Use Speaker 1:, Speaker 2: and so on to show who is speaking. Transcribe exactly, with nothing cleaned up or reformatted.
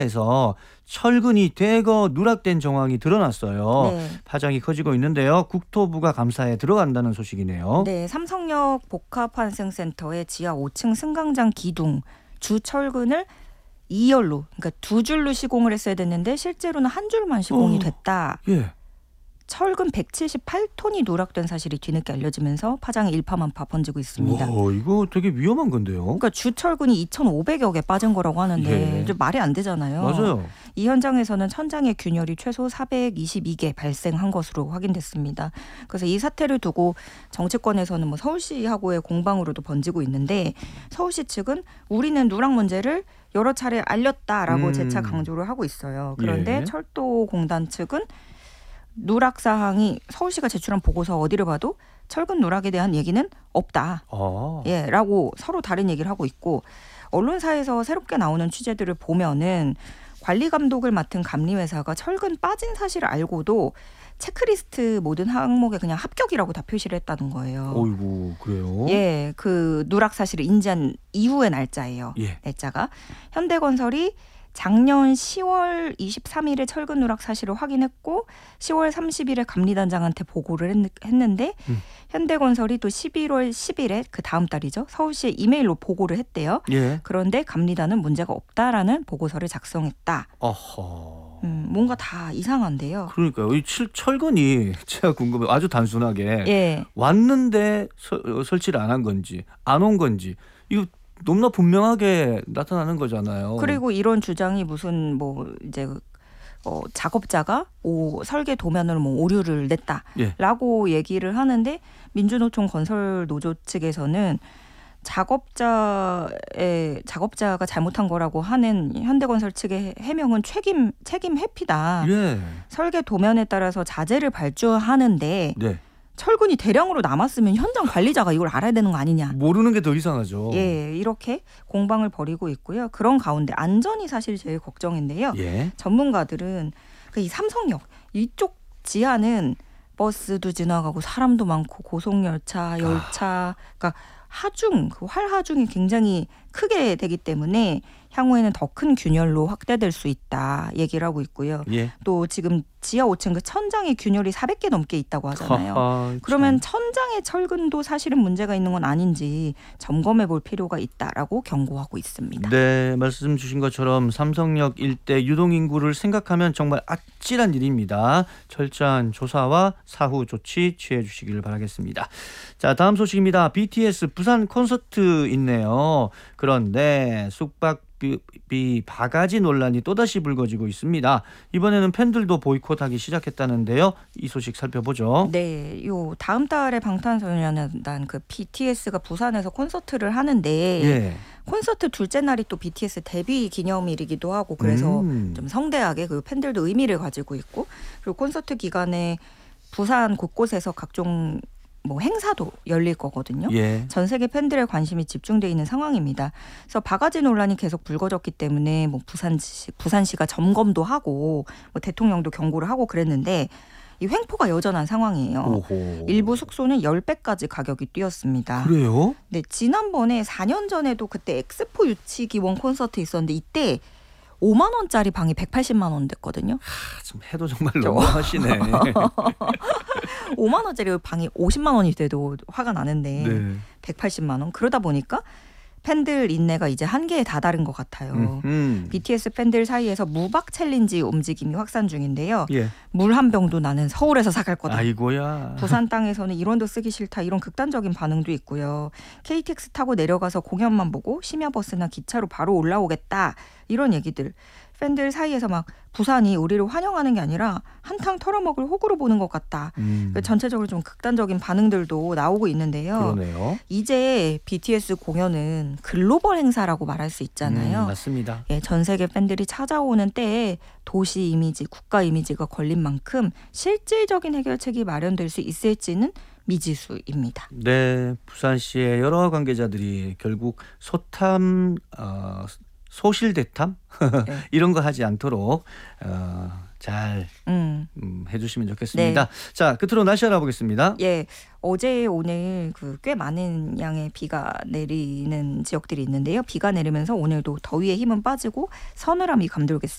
Speaker 1: 에서 철근이 대거 누락된 정황이 드러났어요.
Speaker 2: 네.
Speaker 1: 파장이 커지고 있는데요. 국토부가 감사에 들어간다는 소식이네요.
Speaker 2: 네, 삼성역 복합환승센터의 지하 오 층 승강장 기둥 주 철근을 이 열로, 그러니까 두 줄로 시공을 했어야 됐는데 실제로는 한 줄만 시공이
Speaker 1: 어,
Speaker 2: 됐다.
Speaker 1: 예.
Speaker 2: 철근 백칠십팔 톤이 누락된 사실이 뒤늦게 알려지면서 파장이 일파만파 번지고 있습니다.
Speaker 1: 와, 이거 되게 위험한 건데요.
Speaker 2: 그러니까 주철근이 이천오백여 개 빠진 거라고 하는데
Speaker 1: 예.
Speaker 2: 좀 말이 안 되잖아요.
Speaker 1: 맞아요.
Speaker 2: 이 현장에서는 천장의 균열이 최소 사백이십이 개 발생한 것으로 확인됐습니다. 그래서 이 사태를 두고 정치권에서는 뭐 서울시하고의 공방으로도 번지고 있는데 서울시 측은 우리는 누락 문제를 여러 차례 알렸다라고
Speaker 1: 음.
Speaker 2: 재차 강조를 하고 있어요. 그런데
Speaker 1: 예.
Speaker 2: 철도공단 측은 누락 사항이 서울시가 제출한 보고서 어디를 봐도 철근 누락에 대한 얘기는 없다.
Speaker 1: 아.
Speaker 2: 예, 라고 서로 다른 얘기를 하고 있고 언론사에서 새롭게 나오는 취재들을 보면은 관리 감독을 맡은 감리회사가 철근 빠진 사실을 알고도 체크리스트 모든 항목에 그냥 합격이라고 다 표시를 했다는 거예요.
Speaker 1: 어이구, 그래요?
Speaker 2: 예, 그 누락 사실을 인지한 이후의 날짜예요.
Speaker 1: 예.
Speaker 2: 날짜가 현대건설이 작년 시월 이십삼일에 철근 누락 사실을 확인했고 시월 삼십일에 감리단장한테 보고를 했, 했는데
Speaker 1: 음.
Speaker 2: 현대건설이 또 십일월 십일에 그 다음 달이죠. 서울시에 이메일로 보고를 했대요.
Speaker 1: 예.
Speaker 2: 그런데 감리단은 문제가 없다라는 보고서를 작성했다.
Speaker 1: 어허.
Speaker 2: 음, 뭔가 다 이상한데요.
Speaker 1: 그러니까요. 이 철, 철근이 제가 궁금해요. 아주 단순하게
Speaker 2: 예.
Speaker 1: 왔는데 서, 설치를 안 한 건지 안 온 건지 이거 너무나 분명하게 나타나는 거잖아요.
Speaker 2: 그리고 이런 주장이 무슨 뭐 이제 어, 작업자가 오, 설계 도면으로 뭐 오류를 냈다라고
Speaker 1: 예.
Speaker 2: 얘기를 하는데 민주노총 건설노조 측에서는 작업자의 작업자가 잘못한 거라고 하는 현대건설 측의 해명은 책임 책임 회피다.
Speaker 1: 예.
Speaker 2: 설계 도면에 따라서 자재를 발주하는데
Speaker 1: 네.
Speaker 2: 철근이 대량으로 남았으면 현장 관리자가 이걸 알아야 되는 거 아니냐.
Speaker 1: 모르는 게 더 이상하죠.
Speaker 2: 예, 이렇게 공방을 벌이고 있고요. 그런 가운데 안전이 사실 제일 걱정인데요.
Speaker 1: 예.
Speaker 2: 전문가들은 그 이 삼성역 이쪽 지하는 버스도 지나가고 사람도 많고 고속열차, 열차, 그러니까 하중, 그 활하중이 굉장히 크게 되기 때문에 향후에는 더 큰 균열로 확대될 수 있다 얘기를 하고 있고요.
Speaker 1: 예.
Speaker 2: 또 지금 지하 오 층 그 천장에 균열이 사백 개 넘게 있다고 하잖아요.
Speaker 1: 하하,
Speaker 2: 그러면 천장의 철근도 사실은 문제가 있는 건 아닌지 점검해 볼 필요가 있다라고 경고하고 있습니다.
Speaker 1: 네, 말씀 주신 것처럼 삼성역 일대 유동인구를 생각하면 정말 아찔한 일입니다. 철저한 조사와 사후 조치 취해 주시길 바라겠습니다. 자, 다음 소식입니다. 비티에스 부산 콘서트 있네요. 그런데 숙박비 바가지 논란이 또다시 불거지고 있습니다. 이번에는 팬들도 보이콧하기 시작했다는데요. 이 소식 살펴보죠.
Speaker 2: 네, 요 다음 달에 방탄소년단 그 비티에스가 부산에서 콘서트를 하는데
Speaker 1: 예.
Speaker 2: 콘서트 둘째 날이 또 비티에스 데뷔 기념일이기도 하고 그래서
Speaker 1: 음.
Speaker 2: 좀 성대하게 그 팬들도 의미를 가지고 있고 그리고 콘서트 기간에 부산 곳곳에서 각종 뭐 행사도 열릴 거거든요.
Speaker 1: 예.
Speaker 2: 전 세계 팬들의 관심이 집중돼 있는 상황입니다. 그래서 바가지 논란이 계속 불거졌기 때문에 뭐 부산시 부산시가 점검도 하고 뭐 대통령도 경고를 하고 그랬는데 이 횡포가 여전한 상황이에요.
Speaker 1: 오호.
Speaker 2: 일부 숙소는 십 배까지 가격이 뛰었습니다.
Speaker 1: 그래요?
Speaker 2: 네, 지난번에 사 년 전에도 그때 엑스포 유치 기원 콘서트 있었는데 이때 오만 원짜리 방이 백팔십만 원 됐거든요.
Speaker 1: 아, 좀 해도 정말 너무하시네.
Speaker 2: 오만 원짜리 방이 오십만 원이 돼도 화가 나는데
Speaker 1: 네.
Speaker 2: 백팔십만 원. 그러다 보니까 팬들 인내가 이제 한계에 다다른 것 같아요.
Speaker 1: 음.
Speaker 2: 비티에스 팬들 사이에서 무박 챌린지 움직임이 확산 중인데요.
Speaker 1: 예.
Speaker 2: 물 한 병도 나는 서울에서 사갈 거다.
Speaker 1: 아이고야.
Speaker 2: 부산 땅에서는 일원도 쓰기 싫다 이런 극단적인 반응도 있고요. 케이티엑스 타고 내려가서 공연만 보고 심야버스나 기차로 바로 올라오겠다 이런 얘기들. 팬들 사이에서 막 부산이 우리를 환영하는 게 아니라 한탕 털어먹을 호구로 보는 것 같다.
Speaker 1: 음.
Speaker 2: 전체적으로 좀 극단적인 반응들도 나오고 있는데요.
Speaker 1: 그러네요.
Speaker 2: 이제 비티에스 공연은 글로벌 행사라고 말할 수 있잖아요.
Speaker 1: 음, 맞습니다.
Speaker 2: 예, 전 세계 팬들이 찾아오는 때에 도시 이미지, 국가 이미지가 걸린 만큼 실질적인 해결책이 마련될 수 있을지는 미지수입니다.
Speaker 1: 네, 부산시의 여러 관계자들이 결국 소탐, 어, 소실대탐
Speaker 2: 네.
Speaker 1: 이런 거 하지 않도록 어, 잘
Speaker 2: 음.
Speaker 1: 음, 해주시면 좋겠습니다.
Speaker 2: 네.
Speaker 1: 자, 끝으로 날씨 알아보겠습니다.
Speaker 2: 예, 어제 오늘 그 꽤 많은 양의 비가 내리는 지역들이 있는데요. 비가 내리면서 오늘도 더위의 힘은 빠지고 서늘함이 감돌겠습니다.